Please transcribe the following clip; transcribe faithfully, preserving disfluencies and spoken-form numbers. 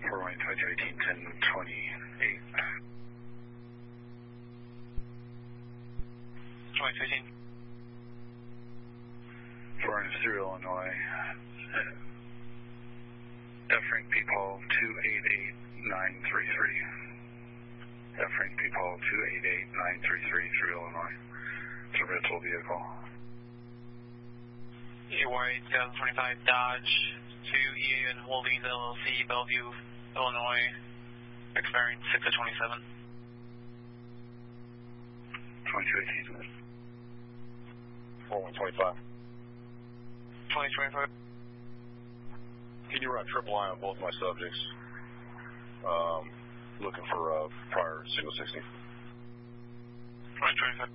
four one twenty-two eighteen ten twenty-eight. twenty-two eighteen. four one through Illinois. F-Rank P-Paul two eight eight nine three three. F-Rank P-Paul two eight eight nine three three through Illinois. It's a rental vehicle. A Y twenty twenty-five Dodge to E A N Holdings L L C, Bellevue, Illinois, expiring six of twenty-seven. twenty-two eighteen. four one twenty-five. twenty twenty-five. Can you run triple line on both my subjects? Um, looking for uh, prior single sixty. twenty twenty-five.